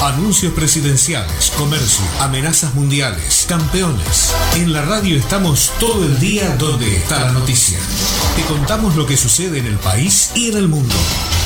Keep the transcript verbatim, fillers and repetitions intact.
Anuncios presidenciales, comercio, amenazas mundiales, campeones. En la radio estamos todo el día donde está la noticia. Te contamos lo que sucede en el país y en el mundo.